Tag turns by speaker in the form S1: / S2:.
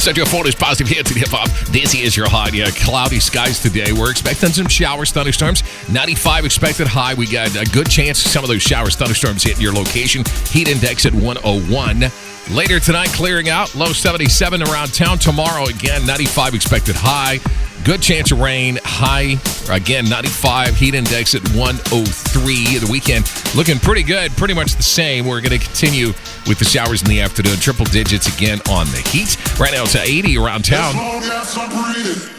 S1: Central Florida's positive hits and hip-hop. This is your hot. Yeah, cloudy skies today. We're expecting some showers, thunderstorms. 95 expected high. We got a good chance some of those showers, thunderstorms hitting your location. Heat index at 101. Later tonight, clearing out. Low 77 around town. Tomorrow, again, 95 expected high. Good chance of rain. High, again, 95. Heat index at 103. The weekend looking pretty good. Pretty much the same. We're going to continue with the showers in the afternoon. Triple digits again on the heat. Right now, it's at 80 around town.